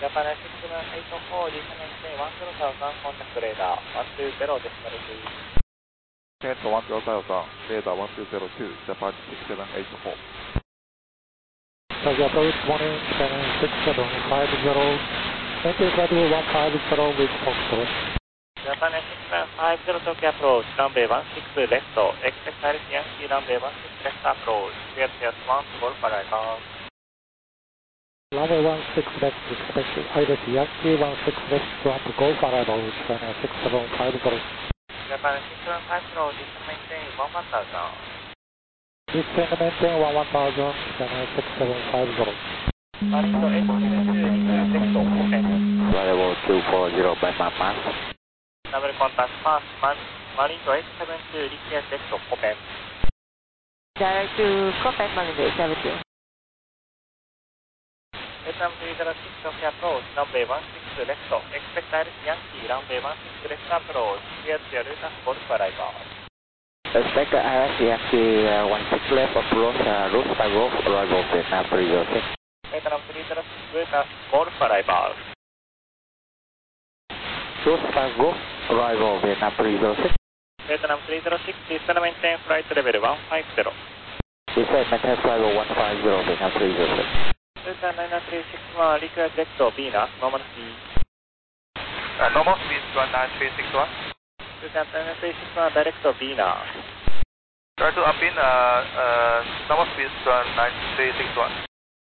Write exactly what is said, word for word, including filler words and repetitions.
Japan six seven eight four, descend maintain one zero thousand, contact radar one two zero decimal two. Central one zero thousand, radar one two zero two, Japan six seven eight four. So you approach morning seven six seven five zero, maintain flight level one five zero with Foxtrot. Japan six seven five zero Tokyo approach, runway one six left, expect Iris Yankee runway one six left approach, clear C S one, Golf arrival. Runway one six left, expect Iris Yankee one six left, one to Golf arrival, China six seven five zero. Japan six seven five zero, descend maintain one one thousand. Descend maintain one one thousand, China six seven five zero. Marindo eight seven two, request Exo, open. Variable two four zero by my mass. Double contact pass, Marindo eight seven two, request Exo, open. Direct to contact Marindo eight seven two. Vietnam three zero six Tokyo approach, runway one six left, expect Iris Yankee runway one six left approach, clear to Lucas Golf arrival. Expect Iris Yankee uh, one six left approach, uh, route by Golf arrival Vietnam three zero six. Vietnam three zero six, Lucas Golf arrival. Route by Golf arrival Vietnam three zero six. Vietnam three zero six, descend maintain flight level one five zero. Descend maintain flight level one five zero Vietnam three zero six. Lucas nine three six one, request Exo, Venus, normal speed. Uh, normal speed one nine three six one. Lucas nine three six one, direct to Venus. Try to up in uh, uh, normal speed one nine three six one.